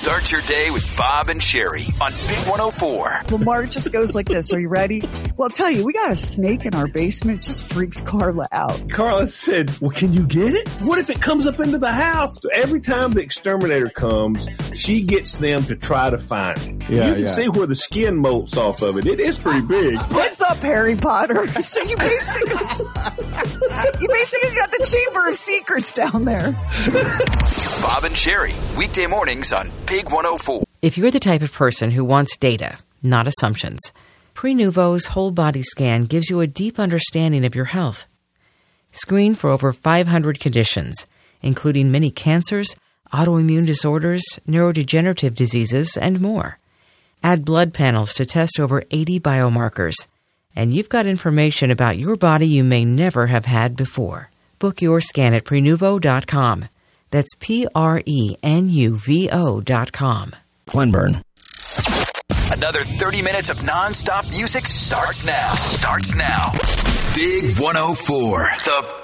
Start your day with Bob and Sherry on Big 104. Lamar just goes like this. Are you ready? Well, I'll tell you, we got a snake in our basement. It just freaks Carla out. Carla said, well, can you get it? What if it comes up into the house? Every time the exterminator comes, she gets them to try to find it. You can see where the skin molts off of it. It is pretty big. What's up, Harry Potter? So you basically got the Chamber of Secrets down there. Bob and Sherry, weekday mornings on Big 104. If you're the type of person who wants data, not assumptions, Prenuvo's whole body scan gives you a deep understanding of your health. Screen for over 500 conditions, including many cancers, autoimmune disorders, neurodegenerative diseases, and more. Add blood panels to test over 80 biomarkers. And you've got information about your body you may never have had before. Book your scan at Prenuvo.com. That's Prenuvo.com. Glenburn. Another 30 minutes of nonstop music starts now. Big 104, the